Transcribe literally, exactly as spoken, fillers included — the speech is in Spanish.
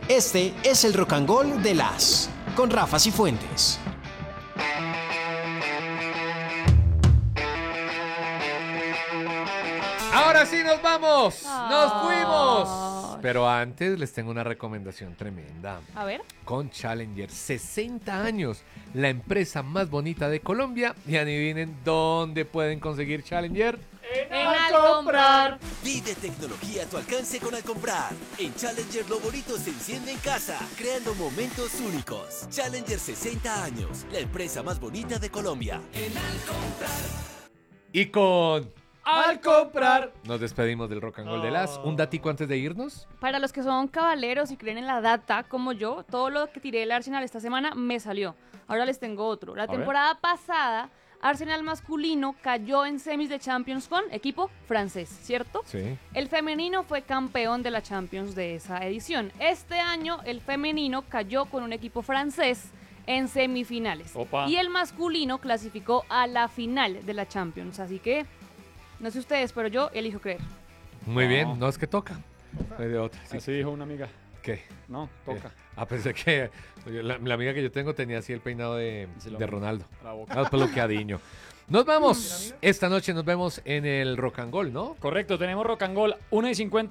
Este es el Rock and Roll de las con Rafa Cifuentes. Ahora sí nos vamos, Ay. nos fuimos. Pero antes les tengo una recomendación tremenda. A ver. Con Challenger, sesenta años, la empresa más bonita de Colombia. Y adivinen dónde pueden conseguir Challenger. En Alcomprar. Vive tecnología a tu alcance con Alcomprar. En Challenger lo bonito se enciende en casa, creando momentos únicos. Challenger sesenta años, la empresa más bonita de Colombia. En Alcomprar. Y con Alcomprar nos despedimos del Rock and Roll de las. Un datico antes de irnos. Para los que son caballeros y creen en la data, como yo, todo lo que tiré del Arsenal esta semana me salió. Ahora les tengo otro. La A temporada pasada, Arsenal masculino cayó en semis de Champions con equipo francés, ¿cierto? Sí. El femenino fue campeón de la Champions de esa edición. Este año, el femenino cayó con un equipo francés en semifinales. Opa. Y el masculino clasificó a la final de la Champions. Así que, no sé ustedes, pero yo elijo creer. Muy No. bien, no es que toca. No hay de otra. Sí. Así dijo una amiga. ¿Qué? No, toca. Eh, Ah, pensé que la, la amiga que yo tengo tenía así el peinado de, Sí, lo de mismo. Ronaldo. La boca. Más peluqueadiño. Nos vamos. Esta noche nos vemos en el Rock and Roll, ¿no? Correcto, tenemos Rock and Roll una y cincuenta.